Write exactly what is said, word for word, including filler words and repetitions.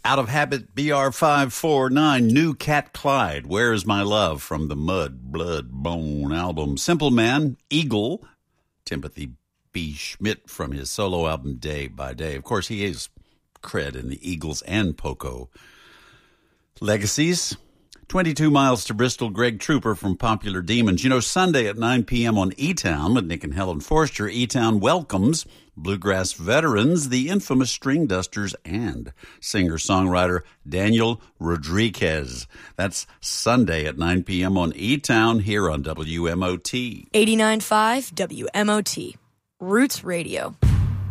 Out of Habit, B R five four nine, New Cat Clyde, Where's My Love, from the Mud, Blood, Bone album. Simple Man, Eagle, Timothy B. Schmidt, from his solo album Day by Day. Of course, he is cred in the Eagles and Poco legacies. twenty-two miles to Bristol, Greg Trooper from Popular Demons. You know, Sunday at nine p.m. on E-Town with Nick and Helen Forster, E-Town welcomes bluegrass veterans, the infamous String Dusters, and singer-songwriter Daniel Rodriguez. That's Sunday at nine p.m. on E-Town here on W M O T. eighty-nine point five W M O T. Roots Radio.